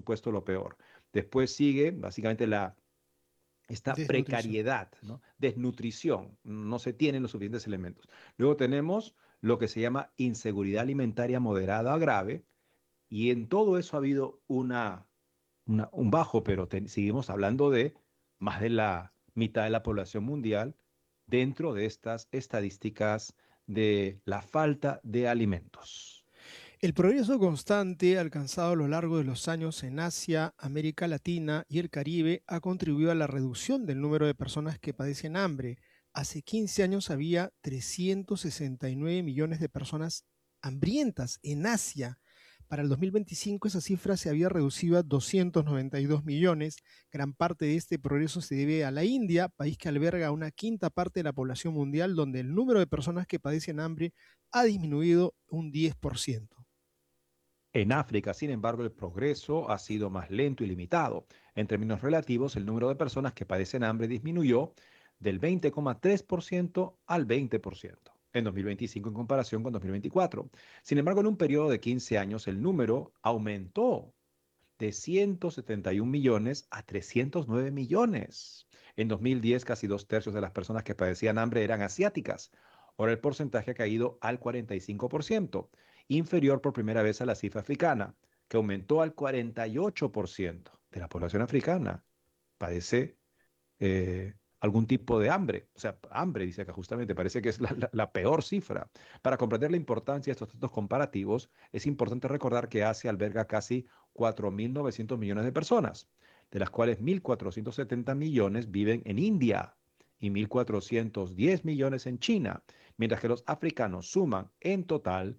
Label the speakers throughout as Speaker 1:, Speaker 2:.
Speaker 1: supuesto, lo peor. Después sigue básicamente esta
Speaker 2: Desnutrición.
Speaker 1: precariedad, ¿no? Desnutrición, no se tienen los suficientes elementos. Luego tenemos lo que se llama inseguridad alimentaria moderada a grave, y en todo eso ha habido un bajo, pero seguimos hablando de más de la mitad de la población mundial dentro de estas estadísticas de la falta de alimentos.
Speaker 2: El progreso constante alcanzado a lo largo de los años en Asia, América Latina y el Caribe ha contribuido a la reducción del número de personas que padecen hambre. Hace 15 años había 369 millones de personas hambrientas en Asia. Para el 2025 esa cifra se había reducido a 292 millones. Gran parte de este progreso se debe a la India, país que alberga una quinta parte de la población mundial, donde el número de personas que padecen hambre ha disminuido un 10%.
Speaker 1: En África, sin embargo, el progreso ha sido más lento y limitado. En términos relativos, el número de personas que padecen hambre disminuyó del 20,3% al 20% en 2025 en comparación con 2024. Sin embargo, en un periodo de 15 años, el número aumentó de 171 millones a 309 millones. En 2010, casi dos tercios de las personas que padecían hambre eran asiáticas. Ahora el porcentaje ha caído al 45%, inferior por primera vez a la cifra africana, que aumentó al 48% de la población africana. Padece algún tipo de hambre. O sea, hambre, dice acá justamente, parece que es la peor cifra. Para comprender la importancia de estos datos comparativos, es importante recordar que Asia alberga casi 4.900 millones de personas, de las cuales 1.470 millones viven en India y 1.410 millones en China, mientras que los africanos suman en total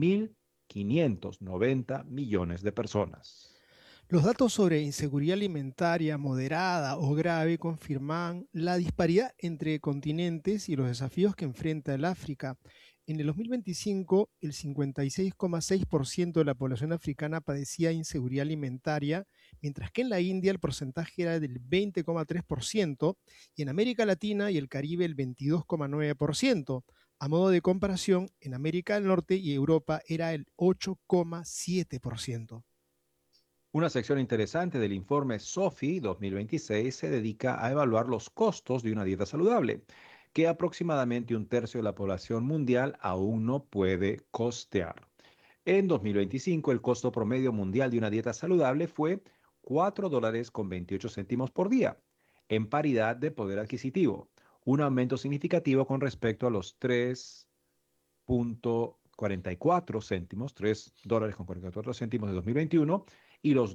Speaker 1: 1.590 millones de personas.
Speaker 2: Los datos sobre inseguridad alimentaria moderada o grave confirman la disparidad entre continentes y los desafíos que enfrenta el África. En el 2025, el 56,6% de la población africana padecía inseguridad alimentaria, mientras que en la India el porcentaje era del 20,3% y en América Latina y el Caribe el 22,9%. A modo de comparación, en América del Norte y Europa era el 8,7%.
Speaker 1: Una sección interesante del informe SOFI 2026 se dedica a evaluar los costos de una dieta saludable, que aproximadamente un tercio de la población mundial aún no puede costear. En 2025, el costo promedio mundial de una dieta saludable fue $4,28 por día, en paridad de poder adquisitivo, un aumento significativo con respecto a los 3,44 céntimos, $3,44 de 2021 y los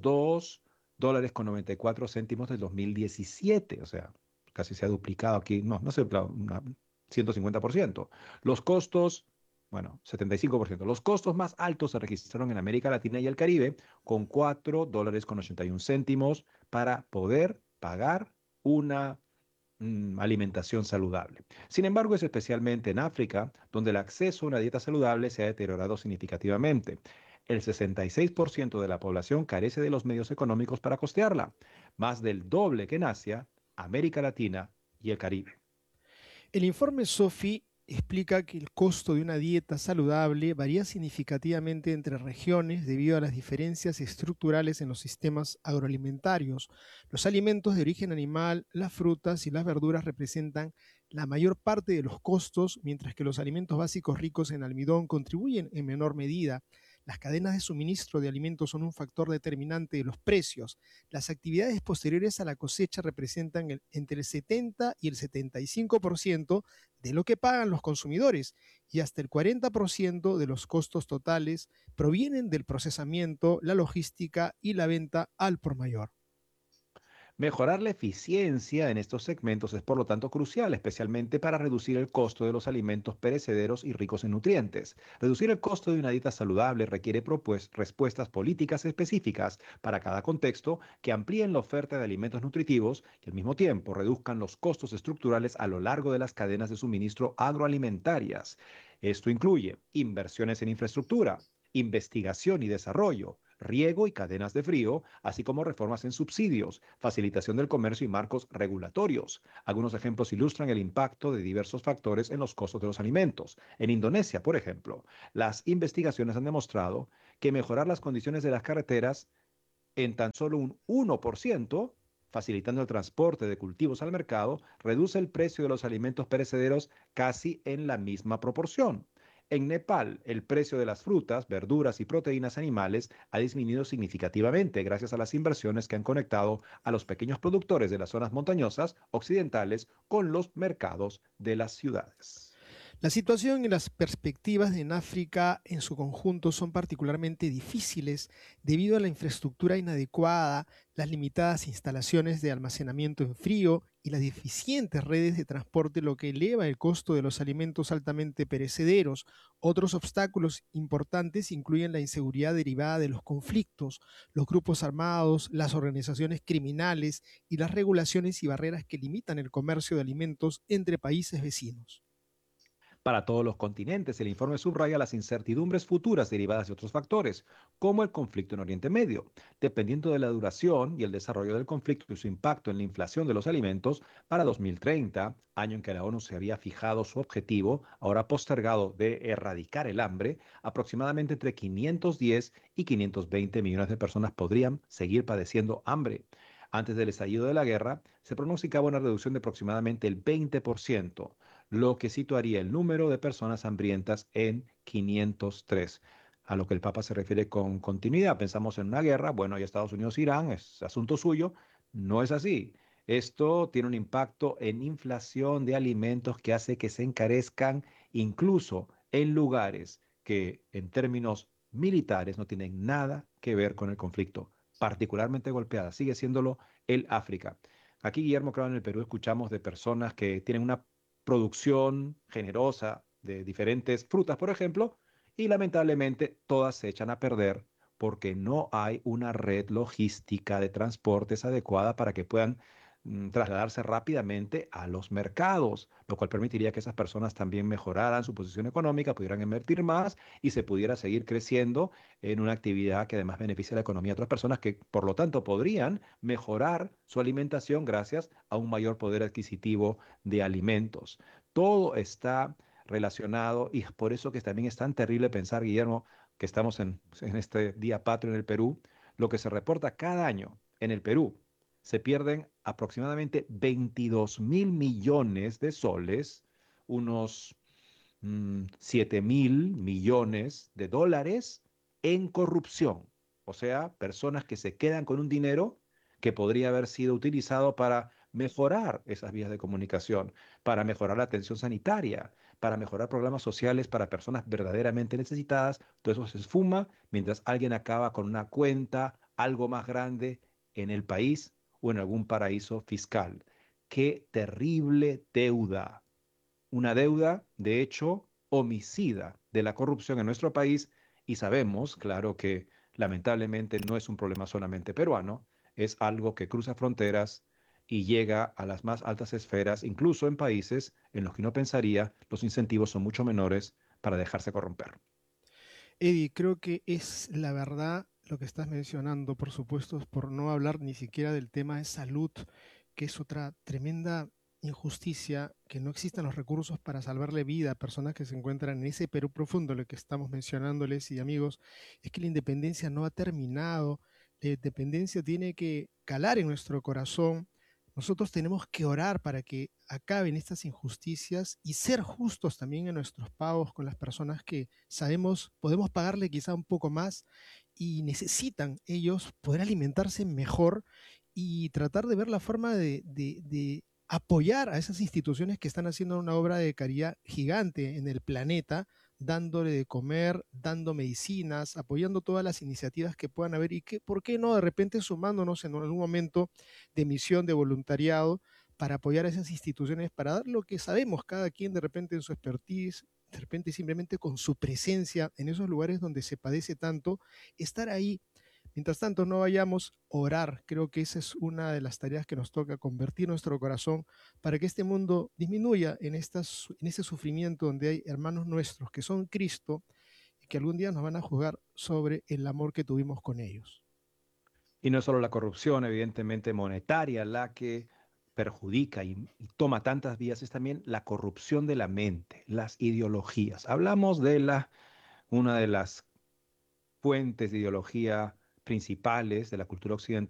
Speaker 1: $2,94 del 2017. O sea, casi se ha duplicado aquí, no, no se ha duplicado, 150%. Los costos, bueno, 75%. Los costos más altos se registraron en América Latina y el Caribe, con $4,81 para poder pagar una alimentación saludable. Sin embargo, es especialmente en África donde el acceso a una dieta saludable se ha deteriorado significativamente. El 66% de la población carece de los medios económicos para costearla, más del doble que en Asia, América Latina y el Caribe.
Speaker 2: El informe SOFI explica que el costo de una dieta saludable varía significativamente entre regiones debido a las diferencias estructurales en los sistemas agroalimentarios. Los alimentos de origen animal, las frutas y las verduras representan la mayor parte de los costos, mientras que los alimentos básicos ricos en almidón contribuyen en menor medida. Las cadenas de suministro de alimentos son un factor determinante de los precios. Las actividades posteriores a la cosecha representan entre el 70 y el 75% de lo que pagan los consumidores y hasta el 40% de los costos totales provienen del procesamiento, la logística y la venta al por mayor.
Speaker 1: Mejorar la eficiencia en estos segmentos es por lo tanto crucial, especialmente para reducir el costo de los alimentos perecederos y ricos en nutrientes. Reducir el costo de una dieta saludable requiere respuestas políticas específicas para cada contexto que amplíen la oferta de alimentos nutritivos y al mismo tiempo reduzcan los costos estructurales a lo largo de las cadenas de suministro agroalimentarias. Esto incluye inversiones en infraestructura, investigación y desarrollo, riego y cadenas de frío, así como reformas en subsidios, facilitación del comercio y marcos regulatorios. Algunos ejemplos ilustran el impacto de diversos factores en los costos de los alimentos. En Indonesia, por ejemplo, las investigaciones han demostrado que mejorar las condiciones de las carreteras en tan solo un 1%, facilitando el transporte de cultivos al mercado, reduce el precio de los alimentos perecederos casi en la misma proporción. En Nepal, el precio de las frutas, verduras y proteínas animales ha disminuido significativamente gracias a las inversiones que han conectado a los pequeños productores de las zonas montañosas occidentales con los mercados de las ciudades.
Speaker 2: La situación y las perspectivas en África en su conjunto son particularmente difíciles debido a la infraestructura inadecuada, las limitadas instalaciones de almacenamiento en frío y las deficientes redes de transporte, lo que eleva el costo de los alimentos altamente perecederos. Otros obstáculos importantes incluyen la inseguridad derivada de los conflictos, los grupos armados, las organizaciones criminales y las regulaciones y barreras que limitan el comercio de alimentos entre países vecinos.
Speaker 1: Para todos los continentes, el informe subraya las incertidumbres futuras derivadas de otros factores, como el conflicto en Oriente Medio. Dependiendo de la duración y el desarrollo del conflicto y su impacto en la inflación de los alimentos, para 2030, año en que la ONU se había fijado su objetivo, ahora postergado, de erradicar el hambre, aproximadamente entre 510 y 520 millones de personas podrían seguir padeciendo hambre. Antes del estallido de la guerra, se pronosticaba una reducción de aproximadamente el 20%, lo que situaría el número de personas hambrientas en 503. A lo que el Papa se refiere con continuidad. Pensamos en una guerra, bueno, y Estados Unidos-Irán es asunto suyo. No es así. Esto tiene un impacto en inflación de alimentos que hace que se encarezcan incluso en lugares que en términos militares no tienen nada que ver con el conflicto, particularmente golpeada. Sigue siéndolo el África. Aquí, Guillermo, claro, en el Perú escuchamos de personas que tienen una producción generosa de diferentes frutas, por ejemplo, y lamentablemente todas se echan a perder porque no hay una red logística de transportes adecuada para que puedan trasladarse rápidamente a los mercados, lo cual permitiría que esas personas también mejoraran su posición económica, pudieran invertir más y se pudiera seguir creciendo en una actividad que además beneficia a la economía de otras personas que, por lo tanto, podrían mejorar su alimentación gracias a un mayor poder adquisitivo de alimentos. Todo está relacionado y es por eso que también es tan terrible pensar, Guillermo, que estamos en este Día Patrio en el Perú, lo que se reporta cada año en el Perú. Se pierden aproximadamente 22.000 millones de soles, unos 7.000 millones de dólares en corrupción. O sea, personas que se quedan con un dinero que podría haber sido utilizado para mejorar esas vías de comunicación, para mejorar la atención sanitaria, para mejorar programas sociales para personas verdaderamente necesitadas. Todo eso se esfuma mientras alguien acaba con una cuenta algo más grande en el país o en algún paraíso fiscal. Qué terrible deuda, una deuda, de hecho, homicida de la corrupción en nuestro país y sabemos, claro, que lamentablemente no es un problema solamente peruano, es algo que cruza fronteras y llega a las más altas esferas, incluso en países en los que uno pensaría los incentivos son mucho menores para dejarse corromper.
Speaker 2: Eddie, creo que es la verdad lo que estás mencionando, por supuesto, por no hablar ni siquiera del tema de salud, que es otra tremenda injusticia, que no existan los recursos para salvarle vida a personas que se encuentran en ese Perú profundo, lo que estamos mencionándoles y amigos, es que la independencia no ha terminado, la independencia tiene que calar en nuestro corazón. Nosotros tenemos que orar para que acaben estas injusticias y ser justos también en nuestros pagos con las personas que sabemos podemos pagarle quizá un poco más y necesitan ellos poder alimentarse mejor y tratar de ver la forma de apoyar a esas instituciones que están haciendo una obra de caridad gigante en el planeta, dándole de comer, dando medicinas, apoyando todas las iniciativas que puedan haber y que, ¿por qué no? De repente sumándonos en algún momento de misión, de voluntariado, para apoyar a esas instituciones, para dar lo que sabemos cada quien de repente en su expertise, de repente simplemente con su presencia en esos lugares donde se padece tanto, estar ahí. Mientras tanto, no vayamos a orar. Creo que esa es una de las tareas que nos toca, convertir nuestro corazón para que este mundo disminuya en ese sufrimiento donde hay hermanos nuestros que son Cristo y que algún día nos van a juzgar sobre el amor que tuvimos con ellos.
Speaker 1: Y no es solo la corrupción, evidentemente monetaria, la que perjudica y toma tantas vías, es también la corrupción de la mente, las ideologías. Hablamos de una de las fuentes de ideología principales de la cultura occidental